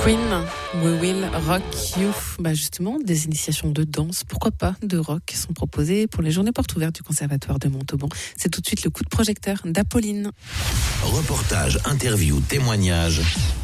Queen, We Will Rock You. Justement, des initiations de danse, pourquoi pas de rock, sont proposées pour les journées portes ouvertes du Conservatoire de Montauban. C'est tout de suite le coup de projecteur d'Apolline. Reportage, interview, témoignage,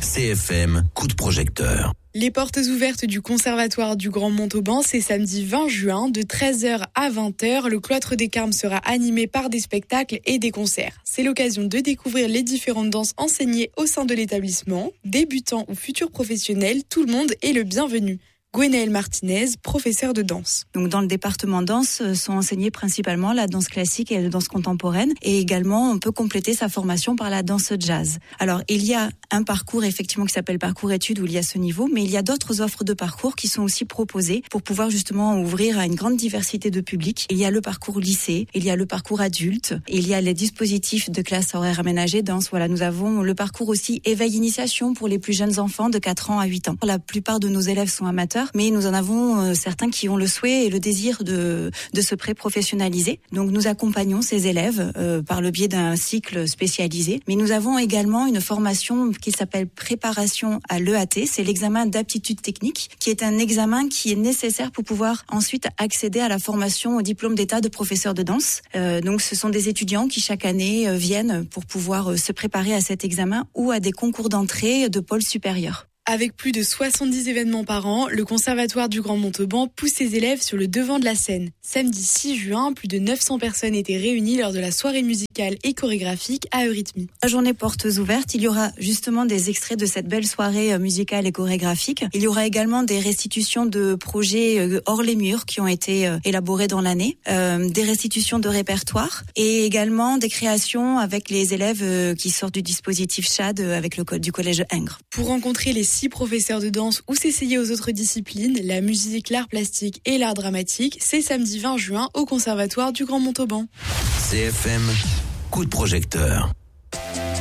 CFM, coup de projecteur. Les portes ouvertes du Conservatoire du Grand Montauban, c'est samedi 20 juin, de 13h à 20h. Le cloître des Carmes sera animé par des spectacles et des concerts. C'est l'occasion de découvrir les différentes danses enseignées au sein de l'établissement. Débutants ou futurs professionnels, tout le monde est le bienvenu. Gwenaëlle Martinez, professeure de danse. Donc dans le département danse sont enseignées principalement la danse classique et la danse contemporaine, et également on peut compléter sa formation par la danse jazz. Alors il y a un parcours effectivement qui s'appelle parcours études où il y a ce niveau, mais il y a d'autres offres de parcours qui sont aussi proposées pour pouvoir justement ouvrir à une grande diversité de publics. Il y a le parcours lycée, il y a le parcours adulte, il y a les dispositifs de classe horaire aménagée danse. Voilà, nous avons le parcours aussi éveil initiation pour les plus jeunes enfants de 4 ans à 8 ans. La plupart de nos élèves sont amateurs, mais nous en avons certains qui ont le souhait et le désir de se pré-professionnaliser. Donc nous accompagnons ces élèves par le biais d'un cycle spécialisé. Mais nous avons également une formation qui s'appelle préparation à l'EAT. C'est l'examen d'aptitude technique, qui est un examen qui est nécessaire pour pouvoir ensuite accéder à la formation au diplôme d'état de professeur de danse. Donc ce sont des étudiants qui chaque année viennent pour pouvoir se préparer à cet examen ou à des concours d'entrée de pôle supérieur. Avec plus de 70 événements par an, le Conservatoire du Grand Montauban pousse ses élèves sur le devant de la scène. Samedi 6 juin, plus de 900 personnes étaient réunies lors de la soirée musicale et chorégraphique à Eurythmie. La journée portes ouvertes, il y aura justement des extraits de cette belle soirée musicale et chorégraphique. Il y aura également des restitutions de projets hors les murs qui ont été élaborés dans l'année, des restitutions de répertoire et également des créations avec les élèves qui sortent du dispositif CHAD avec du collège Ingres. Pour rencontrer les 6 professeurs de danse ou s'essayer aux autres disciplines, la musique, l'art plastique et l'art dramatique, c'est samedi 20 juin au Conservatoire du Grand Montauban. CFM, coup de projecteur.